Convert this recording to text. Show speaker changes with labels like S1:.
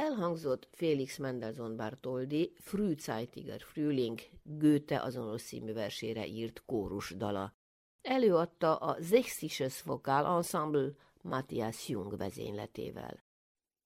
S1: elhangzott Félix Mendelssohn Bartholdy Frühzeitiger Frühling Goethe azonos című versére írt kórusdala. Előadta a Sächsisches Vokalensemble Matthias Jung vezényletével.